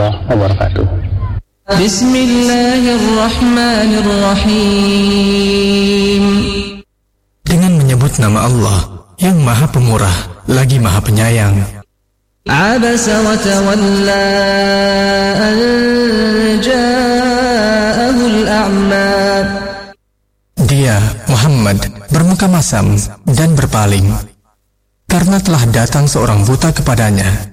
warahmatullahi wabarakatuh. Bismillahirrahmanirrahim. Dengan menyebut nama Allah yang Maha Pemurah lagi Maha Penyayang. Abasa wa tawalla an ja'ahul a'ma. Dia, Muhammad, bermuka masam dan berpaling karena telah datang seorang buta kepadanya.